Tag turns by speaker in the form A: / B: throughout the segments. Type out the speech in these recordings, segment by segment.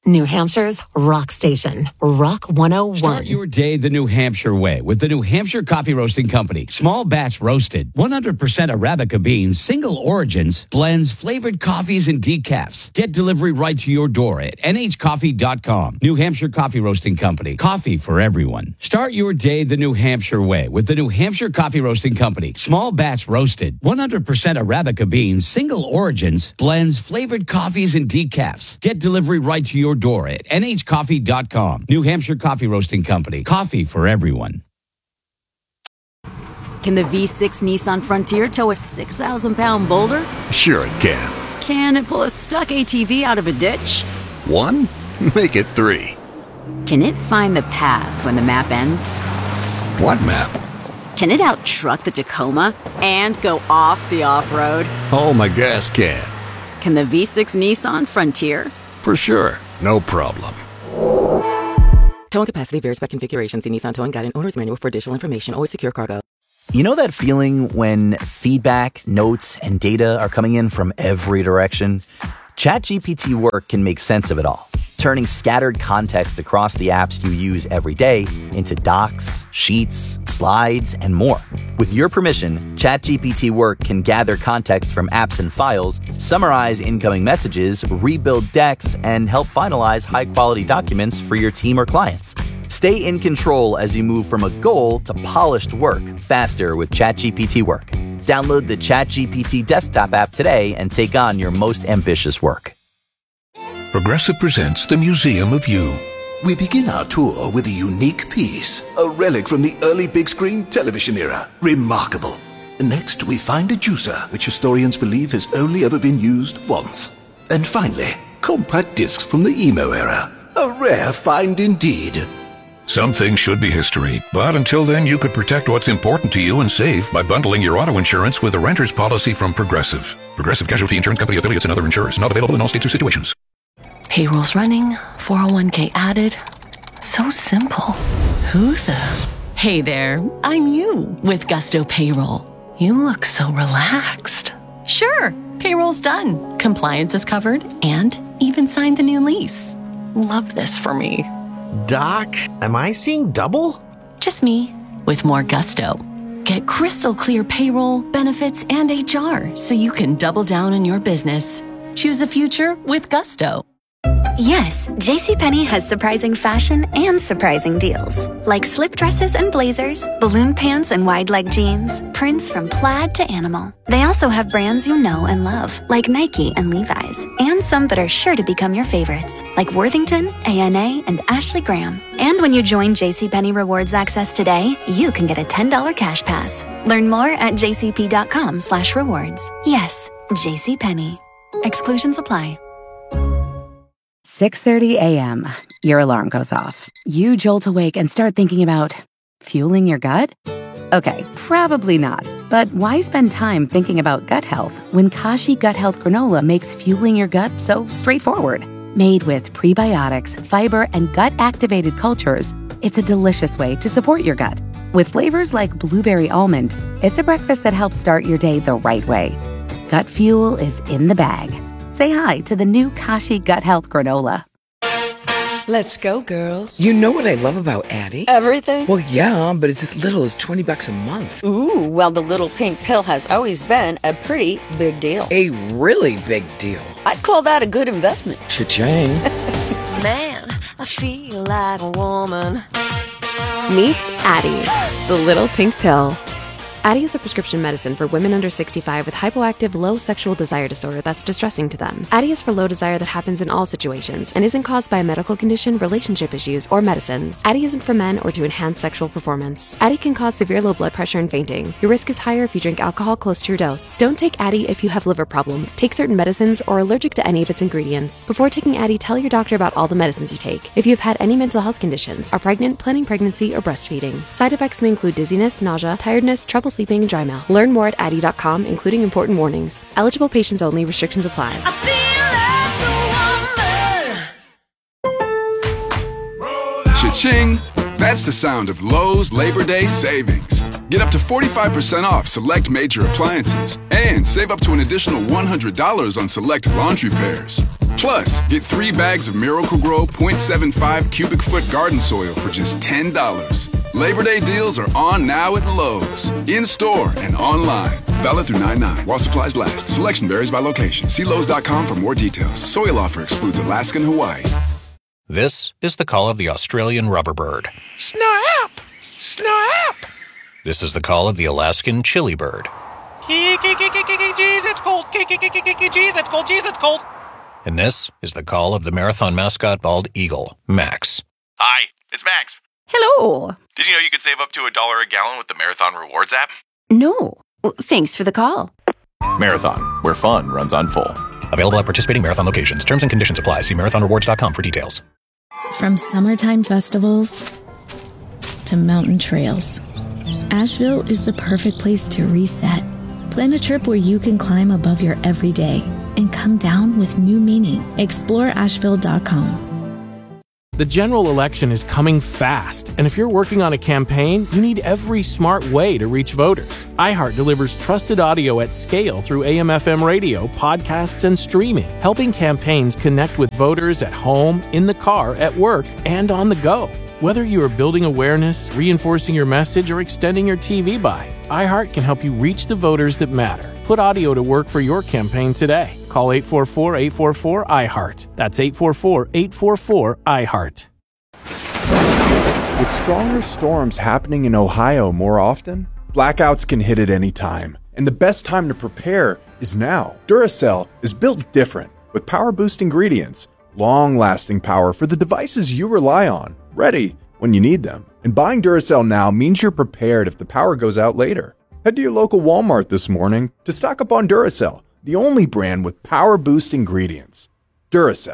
A: New Hampshire's rock station, Rock 101.
B: Start your day the New Hampshire way with the New Hampshire Coffee Roasting Company. Small batch roasted, 100% Arabica beans, single origins, blends, flavored coffees, and decafs. Get delivery right to your door at nhcoffee.com. New Hampshire Coffee Roasting Company. Coffee for everyone. Start your day the New Hampshire way with the New Hampshire Coffee Roasting Company. Small batch roasted, 100% Arabica beans, single origins, blends, flavored coffees, and decafs. Get delivery right to your door at nhcoffee.com. New Hampshire Coffee Roasting Company. Coffee for everyone.
C: Can the V6 Nissan Frontier tow a 6,000-pound boulder?
D: Sure it can.
C: Can it pull a stuck ATV out of a ditch?
D: 1? Make it 3.
C: Can it find the path when the map ends?
D: What map?
C: Can it out-truck the Tacoma and go off the off-road?
D: Oh, my gas can.
C: Can the V6 Nissan Frontier?
D: For sure. No problem.
E: Towing capacity varies by configuration. See Nissan Towing Guide and Owner's Manual for additional information. Always secure cargo.
F: You know that feeling when feedback, notes, and data are coming in from every direction? ChatGPT Work can make sense of it all, turning scattered context across the apps you use every day into docs, sheets, slides, and more. With your permission, ChatGPT Work can gather context from apps and files, summarize incoming messages, rebuild decks, and help finalize high-quality documents for your team or clients. Stay in control as you move from a goal to polished work faster with ChatGPT Work. Download the ChatGPT desktop app today and take on your most ambitious work.
G: Progressive presents the Museum of You.
H: We begin our tour with a unique piece, a relic from the early big screen television era. Remarkable. Next, we find a juicer, which historians believe has only ever been used once. And finally, compact discs from the emo era. A rare find indeed.
G: Some things should be history, but until then you could protect what's important to you and save by bundling your auto insurance with a renter's policy from Progressive. Progressive Casualty Insurance Company affiliates and other insurers. Not available in all states or situations.
I: Payroll's running, 401k added. So simple. Who the? Hey there, I'm you with Gusto Payroll. You look so relaxed. Sure, payroll's done. Compliance is covered and even signed the new lease. Love this for me.
J: Doc, am I seeing double?
I: Just me, with more gusto. Get crystal clear payroll, benefits, and HR so you can double down on your business. Choose a future with gusto.
K: Yes, JCPenney has surprising fashion and surprising deals. Like slip dresses and blazers, balloon pants and wide leg jeans, prints from plaid to animal. They also have brands you know and love, like Nike and Levi's, and some that are sure to become your favorites, like Worthington, ANA, and Ashley Graham. And when you join JCPenney Rewards Access today, you can get a $10 cash pass. Learn more at jcp.com/rewards. Yes, JCPenney. Exclusions apply.
L: 6:30 a.m. Your alarm goes off. You jolt awake and start thinking about fueling your gut? Okay, probably not. But why spend time thinking about gut health when Kashi Gut Health Granola makes fueling your gut so straightforward? Made with prebiotics, fiber, and gut-activated cultures, it's a delicious way to support your gut. With flavors like blueberry almond, it's a breakfast that helps start your day the right way. Gut fuel is in the bag. Say hi to the new Kashi Gut Health Granola.
M: Let's go, girls.
N: You know what I love about Addie?
M: Everything?
N: Well, yeah, but it's as little as $20 a month.
M: Ooh, well, the little pink pill has always been a pretty big deal.
N: A really big deal.
M: I'd call that a good investment.
N: Cha-ching.
O: Man, I feel like a woman.
P: Meet Addie, the little pink pill. Addie is a prescription medicine for women under 65 with hypoactive low sexual desire disorder that's distressing to them. Addie is for low desire that happens in all situations and isn't caused by a medical condition, relationship issues, or medicines. Addie isn't for men or to enhance sexual performance. Addie can cause severe low blood pressure and fainting. Your risk is higher if you drink alcohol close to your dose. Don't take Addie if you have liver problems, take certain medicines, or are allergic to any of its ingredients. Before taking Addie, tell your doctor about all the medicines you take. If you have had any mental health conditions, are pregnant, planning pregnancy, or breastfeeding. Side effects may include dizziness, nausea, tiredness, trouble sleeping, and dry mouth. Learn more at Addie.com, including important warnings. Eligible patients only. Restrictions apply.
Q: Cha-ching! That's the sound of Lowe's Labor Day savings. Get up to 45% off select major appliances and save up to an additional $100 on select laundry pairs. Plus, get 3 bags of Miracle-Gro 0.75 cubic foot garden soil for just $10. Labor Day deals are on now at Lowe's. In-store and online. Valid through 9/9 while supplies last. Selection varies by location. See Lowe's.com for more details. Soil offer excludes Alaska and Hawaii.
G: This is the call of the Australian rubber bird.
R: Snap! Snap!
G: This is the call of the Alaskan chili bird.
R: Jeez, it's cold. Jeez, it's cold. Jeez, it's cold.
G: And this is the call of the marathon mascot bald eagle, Max.
S: Hi, it's Max.
M: Hello.
S: Did you know you could save up to $1 a gallon with the Marathon Rewards app?
M: No. Thanks for the call.
T: Marathon, where fun runs on full.
G: Available at participating Marathon locations. Terms and conditions apply. See marathonrewards.com for details.
U: From summertime festivals to mountain trails, Asheville is the perfect place to reset. Plan a trip where you can climb above your everyday and come down with new meaning. Explore Asheville.com.
V: The general election is coming fast, and if you're working on a campaign, you need every smart way to reach voters. iHeart delivers trusted audio at scale through AM/FM radio, podcasts, and streaming, helping campaigns connect with voters at home, in the car, at work, and on the go. Whether you are building awareness, reinforcing your message, or extending your TV buy, iHeart can help you reach the voters that matter. Put audio to work for your campaign today. Call 844-844-iHeart. That's 844-844-iHeart.
W: With stronger storms happening in Ohio more often, blackouts can hit at any time. And the best time to prepare is now. Duracell is built different, with power boost ingredients, long-lasting power for the devices you rely on, ready when you need them. And buying Duracell now means you're prepared if the power goes out later. Head to your local Walmart this morning to stock up on Duracell, the only brand with power boost ingredients. Duracell.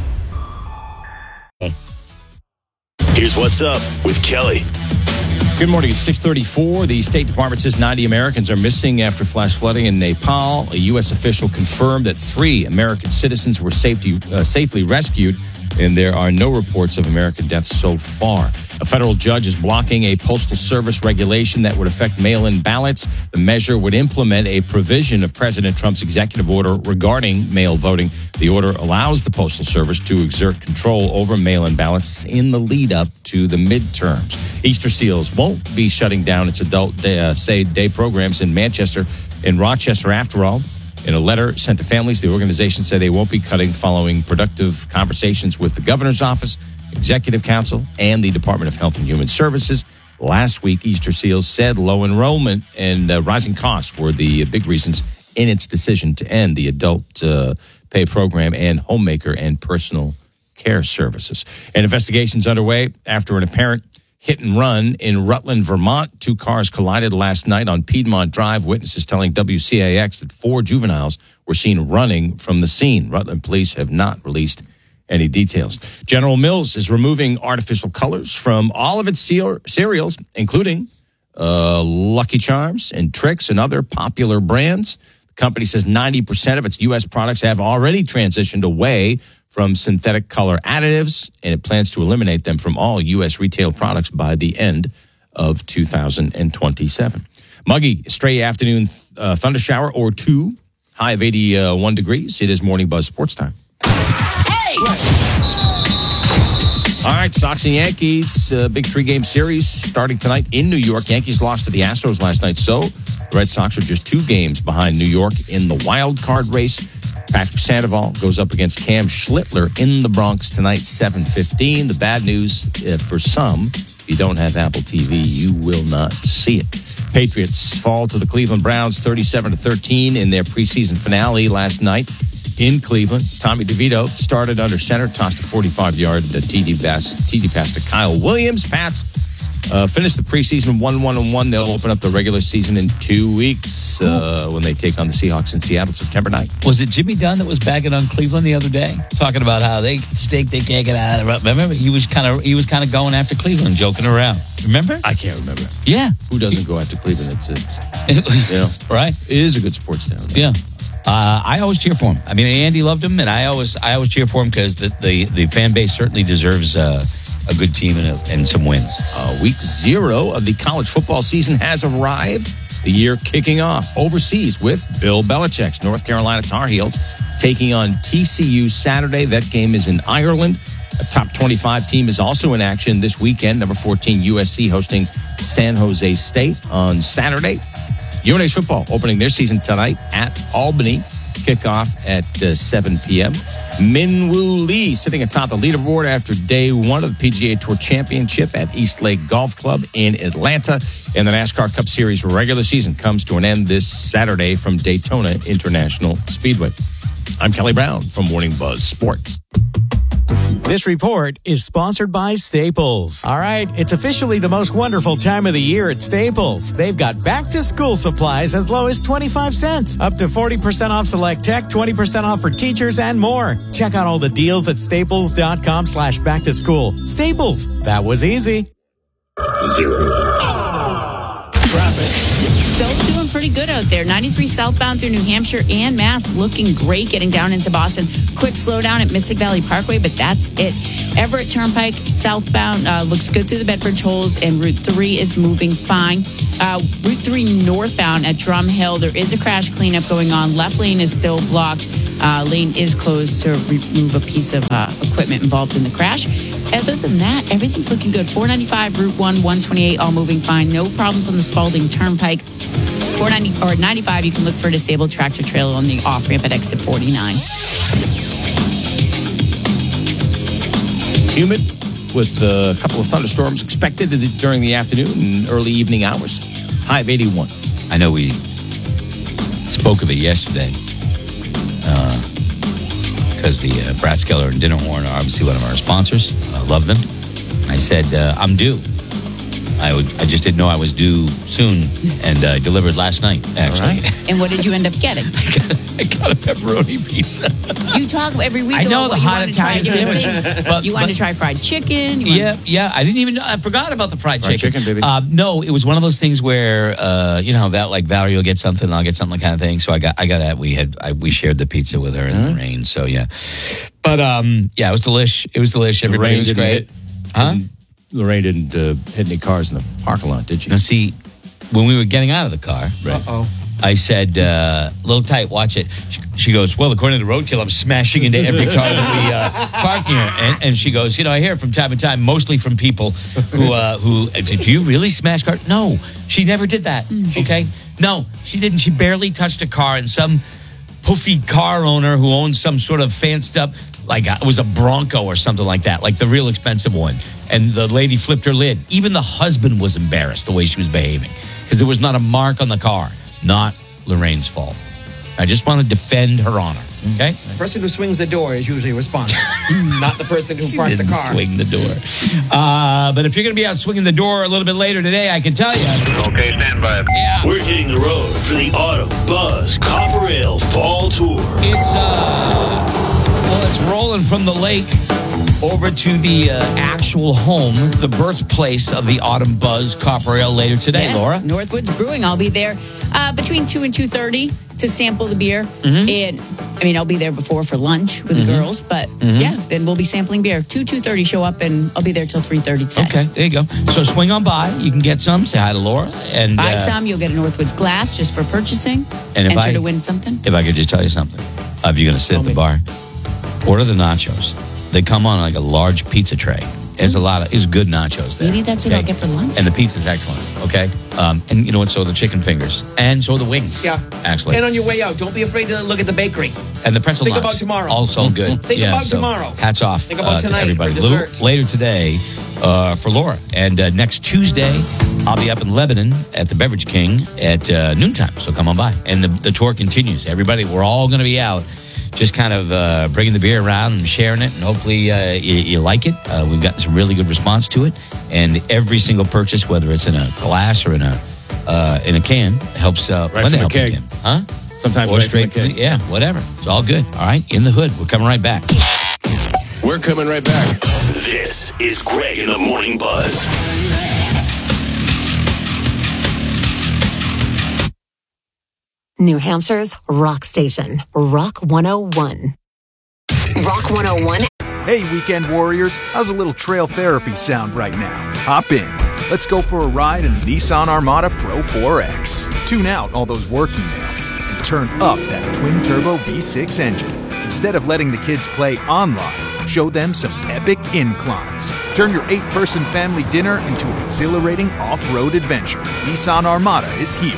X: Here's what's up with Kelly.
Y: Good morning. It's 6:34. The State Department says 90 Americans are missing after flash flooding in Nepal. A U.S. official confirmed that 3 American citizens were safely rescued, and there are no reports of American deaths so far. A federal judge is blocking a Postal Service regulation that would affect mail-in ballots. The measure would implement a provision of President Trump's executive order regarding mail voting. The order allows the Postal Service to exert control over mail-in ballots in the lead-up to the midterms. Easter Seals won't be shutting down its adult day programs in Manchester and Rochester after all. In a letter sent to families, the organization said they won't be cutting following productive conversations with the governor's office, executive council, and the Department of Health and Human Services. Last week, Easter Seals said low enrollment and rising costs were the big reasons in its decision to end the adult pay program and homemaker and personal care services. An investigation's underway after an apparent hit and run in Rutland, Vermont. 2 cars collided last night on Piedmont Drive. Witnesses telling WCAX that 4 juveniles were seen running from the scene. Rutland police have not released any details. General Mills is removing artificial colors from all of its cereals, including Lucky Charms and Trix and other popular brands. The company says 90% of its U.S. products have already transitioned away from synthetic color additives, and it plans to eliminate them from all U.S. retail products by the end of 2027. Muggy, stray afternoon thunder shower or 2, high of 81 degrees. It is Morning Buzz Sports Time. Hey! All right, Sox and Yankees, big 3-game series starting tonight in New York. Yankees lost to the Astros last night, so the Red Sox are just 2 games behind New York in the wild card race. Patrick Sandoval goes up against Cam Schlittler in the Bronx tonight, 7:15. The bad news for some, if you don't have Apple TV, you will not see it. Patriots fall to the Cleveland Browns 37-13 in their preseason finale last night in Cleveland. Tommy DeVito started under center, tossed a 45-yard TD pass to Kyle Williams. Pats finished the preseason 1-1-1. They'll open up the regular season in 2 weeks when they take on the Seahawks in Seattle, September 9th.
B: Was it Jimmy Dunn that was bagging on Cleveland the other day, talking about how they can't get out of it? Remember, he was kind of going after Cleveland, joking around. Remember?
Y: I can't remember.
B: Yeah.
Y: Who doesn't go after Cleveland? It's
B: right.
Y: It is a good sports town.
B: Yeah. I always cheer for him. I mean, Andy loved him, and I always cheer for him because the fan base certainly deserves a good team and some wins.
Y: Week 0 of the college football season has arrived. The year kicking off overseas with Bill Belichick's North Carolina Tar Heels taking on TCU Saturday. That game is in Ireland. A top 25 team is also in action this weekend. Number 14 USC hosting San Jose State on Saturday. UNH football opening their season tonight at Albany. Kickoff at 7 p.m. Minwoo Lee sitting atop the leaderboard after day one of the PGA Tour Championship at East Lake Golf Club in Atlanta. And the NASCAR Cup Series regular season comes to an end this Saturday from Daytona International Speedway. I'm Kelly Brown from Morning Buzz Sports.
A: This report is sponsored by Staples. All right, it's officially the most wonderful time of the year at Staples. They've got back-to-school supplies as low as 25 cents, up to 40% off select tech, 20% off for teachers, and more. Check out all the deals at staples.com/back-to-school. Staples, that was easy.
Y: Traffic.
C: Still doing pretty good out there. 93 southbound through New Hampshire and Mass, looking great getting down into Boston. Quick slowdown at Mystic Valley Parkway, but that's it. Everett Turnpike southbound looks good through the Bedford Tolls, and Route 3 is moving fine. Route 3 northbound at Drum Hill, there is a crash cleanup going on. Left lane is still blocked. Lane is closed to remove a piece of equipment involved in the crash. Other than that, everything's looking good. 495, Route 1, 128, all moving fine. No problems on the Spalding Turnpike. 95, you can look for a disabled tractor trailer on the off-ramp at exit 49.
Y: Humid with a couple of thunderstorms expected during the afternoon and early evening hours. High of 81.
B: I know we spoke of it yesterday because the Bratskeller and Dinner Horn are obviously one of our sponsors. I love them. I said, I'm due. I just didn't know I was due soon, and I delivered last night, actually.
C: Right. And what did you end up getting?
B: I got a pepperoni pizza.
C: You talk every week
B: I know
C: about
B: the
C: what
B: hot
C: you want to try.
B: Italian
C: You wanted to try fried chicken.
B: Yeah. I didn't even know. I forgot about the fried chicken.
Y: Baby.
B: No, it was one of those things where, like Valerie will get something, and I'll get something kind of thing. So I got that. We shared the pizza with her in the rain. So yeah. But it was delish. It was delish. Everybody was great.
Y: Lorraine didn't hit any cars in the parking lot, did she?
B: Now, see, when we were getting out of the car,
Y: right.
B: I said, little tight, watch it. She goes, well, according to Roadkill, I'm smashing into every car that we park here. And she goes, I hear from time to time, mostly from people who do you really smash cars? No, she never did that, okay? No, she didn't. She barely touched a car, and some poofy car owner who owns some sort of fanced up, like it was a Bronco or something like that, like the real expensive one. And the lady flipped her lid. Even the husband was embarrassed the way she was behaving because there was not a mark on the car. Not Lorraine's fault. I just want to defend her honor. Okay?
D: The person who swings the door is usually responsible, not the person who parked the car.
B: Swing the door. But if you're going to be out swinging the door a little bit later today, I can tell you.
X: Okay, stand by.
B: Yeah.
X: We're hitting the road for the Auto Buzz Copper Ale Fall Tour.
B: It's rolling from the lake over to the actual home, the birthplace of the Autumn Buzz Copper Ale later today,
C: yes,
B: Laura.
C: Northwoods Brewing. I'll be there between 2 and 2:30 to sample the beer. And I'll be there before for lunch with the girls, but then we'll be sampling beer. 2:30 show up, and I'll be there till 3:30 today.
B: Okay, there you go. So swing on by. You can get some. Say hi to Laura. And
C: buy some. You'll get a Northwoods glass just for purchasing.
B: And
C: enter to win something.
B: If I could just tell you something. If you're going to sit at the bar, order the nachos. They come on like a large pizza tray. There's it's good nachos there.
C: Maybe that's what I'll get for lunch.
B: And the pizza's excellent, okay? And you know what? So are the chicken fingers. And so are the wings.
D: Yeah.
B: Actually.
D: And on your way out, don't be afraid to look at the bakery.
B: And the pretzel
D: Think
B: nuts.
D: about tomorrow.
B: Also good.
D: Think about tomorrow.
B: Hats off
D: Think about tonight
B: to everybody.
D: for dessert.
B: Later today for Laura. And next Tuesday, I'll be up in Lebanon at the Beverage King at noontime. So come on by. And the tour continues. Everybody, we're all going to be out. Just kind of bringing the beer around and sharing it, and hopefully you like it. We've gotten some really good response to it, and every single purchase, whether it's in a glass or in a can, helps.
Y: Right from the keg,
B: huh?
Y: Sometimes
B: or
Y: right
B: straight
Y: from the keg.
B: Whatever. It's all good. All right, in the hood. We're coming right back.
X: We're coming right back. This is Greg in the Morning Buzz.
E: New Hampshire's rock station, Rock 101. Rock 101.
F: Hey, weekend warriors, how's a little trail therapy sound right now? Hop in. Let's go for a ride in the Nissan Armada Pro 4X. Tune out all those work emails and turn up that twin-turbo V6 engine. Instead of letting the kids play online, show them some epic inclines. Turn your 8-person family dinner into an exhilarating off-road adventure. Nissan Armada is here.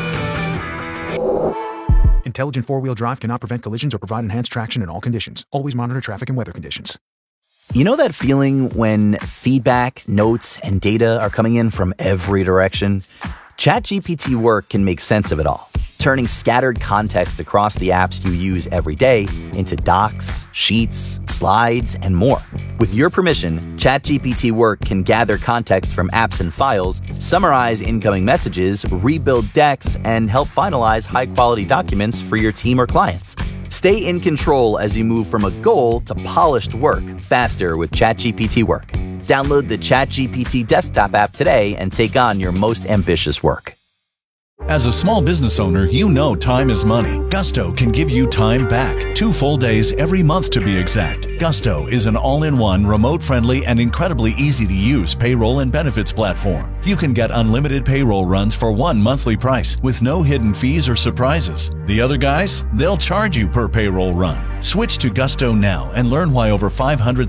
F: Intelligent four-wheel drive cannot prevent collisions or provide enhanced traction in all conditions. Always monitor traffic and weather conditions.
H: You know that feeling when feedback, notes, and data are coming in from every direction? ChatGPT Work can make sense of it all, turning scattered context across the apps you use every day into docs, sheets, slides, and more. With your permission, ChatGPT Work can gather context from apps and files, summarize incoming messages, rebuild decks, and help finalize high-quality documents for your team or clients. Stay in control as you move from a goal to polished work faster with ChatGPT Work. Download the ChatGPT desktop app today and take on your most ambitious work.
I: As a small business owner, you know time is money. Gusto can give you time back. 2 full days every month to be exact. Gusto is an all-in-one, remote-friendly, and incredibly easy-to-use payroll and benefits platform. You can get unlimited payroll runs for one monthly price with no hidden fees or surprises. The other guys, they'll charge you per payroll run. Switch to Gusto now and learn why over 500,000